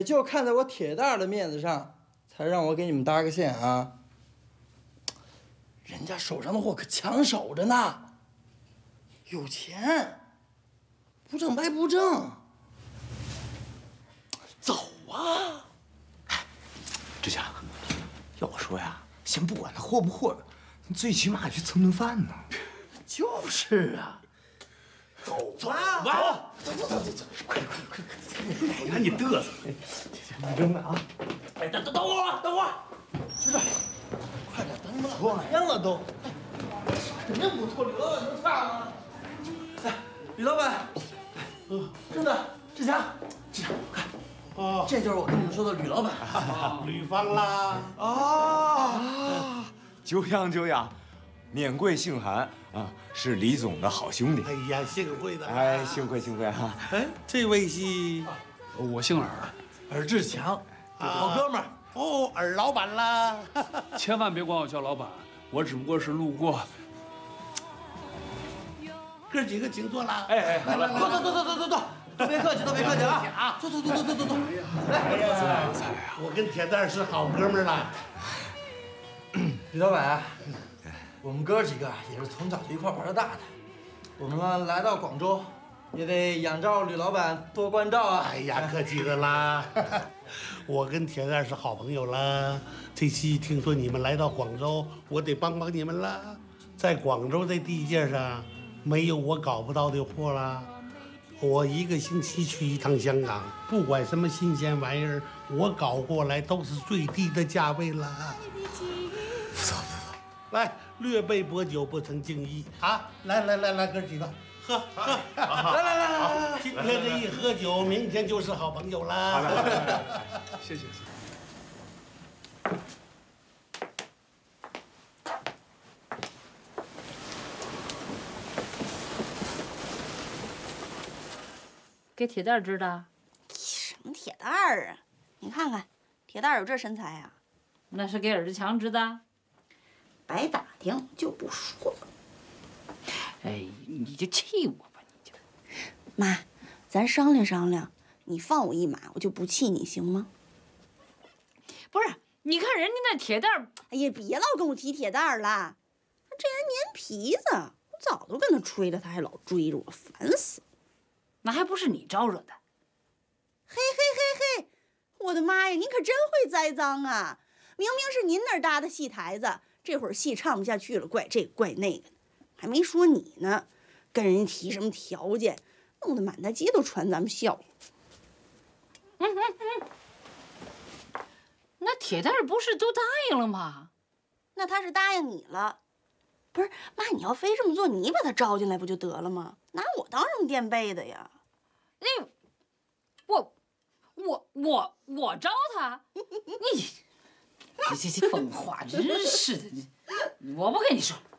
就看在我铁蛋儿的面子上，才让我给你们搭个线啊。人家手上的货可抢手着呢，有钱，不挣白不挣。走啊！ 志强，要我说呀，先不管他货不货的，最起码去蹭顿饭呢。 就是啊。走吧，走，快！ 我看你嘚瑟，你扔了啊！ 哎，等会儿，是，快点，等你们老半天了都。肯定不错，吕老板能差吗？哎，吕老板，真的，志强，看，哦，这就是我跟你们说的吕老板， 吕方啦。 啊，久仰，免贵姓韩啊，是李总的好兄弟。 哎呀，幸会的。 哎，幸会哈。 哎，这位是， 我姓尔， 尔志强，好哥们儿。 哦，尔老板啦。 千万别管我叫老板，我只不过是路过。 哥几个请坐啦。 哎，好了， 坐，都别客气啊！坐。 哎呀，我跟铁蛋是好哥们儿啦。 吕老板，我们哥几个也是从小就一块玩到大的，我们呢来到广州，也得仰仗吕老板多关照啊。 哎呀，客气的啦。我跟铁蛋是好朋友啦。这期听说你们来到广州，我得帮帮你们啦。在广州这地界上，没有我搞不到的货啦。我一个星期去一趟香港，不管什么新鲜玩意儿，我搞过来都是最低的价位啦。 不错， 来，略备薄酒，不成敬意啊！来，哥几个喝，来，今天这一喝酒，明天就是好朋友啦。 好的，谢谢。 给铁蛋织的？ 什么铁蛋儿啊？你看看，铁蛋儿有这身材啊？ 那是给尔志强织的。 白打听就不说了。 哎，你就气我吧，你就。 妈，咱商量，你放我一马，我就不气你，行吗？ 不是，你看人家那铁蛋儿。 哎呀，别老跟我提铁蛋儿了，他这人黏皮子，我早都跟他吹了，他还老追着我，烦死了。 那还不是你招惹的？ 嘿，我的妈呀，您可真会栽赃啊！明明是您那儿搭的戏台子，这会儿戏唱不下去了，怪这个怪那个的，还没说你呢，跟人提什么条件，弄得满大街都传咱们笑话。 那铁蛋儿不是都答应了吗？ 那他是答应你了，不是妈？你要非这么做，你把他招进来不就得了吗？拿我当什么垫背的呀？ 那我招他？你这疯话真是的！我不跟你说了。